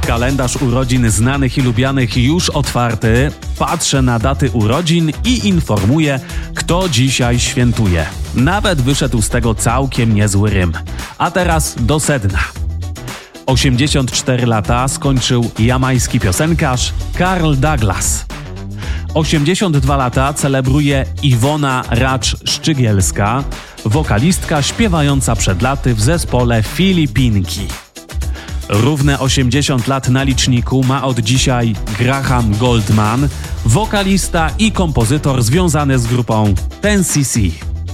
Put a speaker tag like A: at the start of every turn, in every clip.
A: Kalendarz urodzin znanych i lubianych już otwarty. Patrzę na daty urodzin i informuję, kto dzisiaj świętuje. Nawet wyszedł z tego całkiem niezły rym. A teraz do sedna. 84 lata skończył jamajski piosenkarz Carl Douglas. 82 lata celebruje Iwona Racz-Szczygielska, wokalistka śpiewająca przed laty w zespole Filipinki. Równe 80 lat na liczniku ma od dzisiaj Graham Goldman, wokalista i kompozytor związany z grupą 10cc.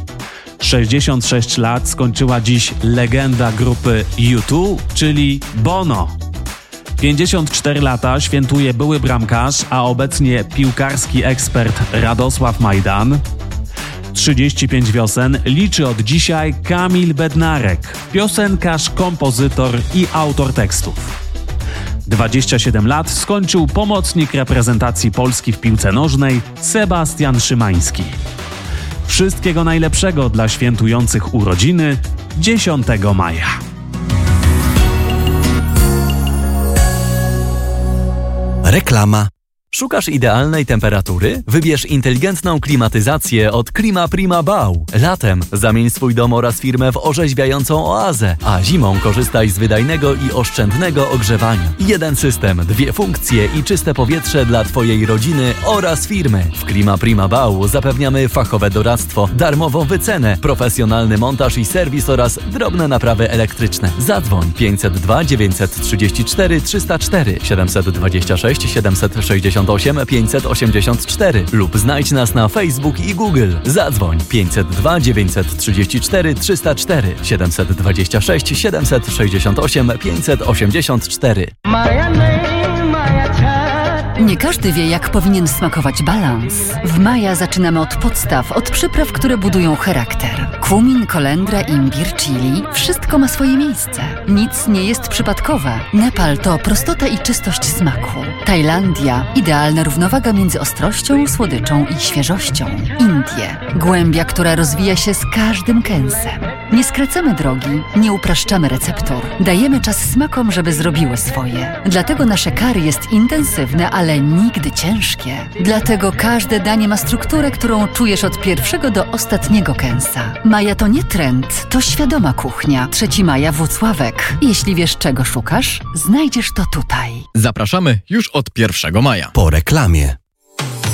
A: 66 lat skończyła dziś legenda grupy U2, czyli Bono. 54 lata świętuje były bramkarz, a obecnie piłkarski ekspert Radosław Majdan. 35 wiosen liczy od dzisiaj Kamil Bednarek, piosenkarz, kompozytor i autor tekstów. 27 lat skończył pomocnik reprezentacji Polski w piłce nożnej Sebastian Szymański. Wszystkiego najlepszego dla świętujących urodziny 10 maja.
B: Reklama. Szukasz idealnej temperatury? Wybierz inteligentną klimatyzację od Klima Bau. Latem zamień swój dom oraz firmę w orzeźwiającą oazę, a zimą korzystaj z wydajnego i oszczędnego ogrzewania. Jeden system, 2 funkcje i czyste powietrze dla Twojej rodziny oraz firmy. W Klima Bau zapewniamy fachowe doradztwo, darmową wycenę, profesjonalny montaż i serwis oraz drobne naprawy elektryczne. Zadzwoń 502 934 304 726 768 584 lub znajdź nas na Facebook i Google. Zadzwoń 502 934 304 726 768 584.
C: Nie każdy wie, jak powinien smakować balans. W Maja zaczynamy od podstaw, od przypraw, które budują charakter. Kumin, kolendra, imbir, chili – wszystko ma swoje miejsce. Nic nie jest przypadkowe. Nepal to prostota i czystość smaku. Tajlandia – idealna równowaga między ostrością, słodyczą i świeżością. Indie – głębia, która rozwija się z każdym kęsem. Nie skracamy drogi, nie upraszczamy receptur. Dajemy czas smakom, żeby zrobiły swoje. Dlatego nasze curry jest intensywne, ale nigdy ciężkie. Dlatego każde danie ma strukturę, którą czujesz od pierwszego do ostatniego kęsa. Maja to nie trend, to świadoma kuchnia. 3 maja Włocławek. Jeśli wiesz, czego szukasz, znajdziesz to tutaj.
D: Zapraszamy już od 1 maja.
B: Po reklamie.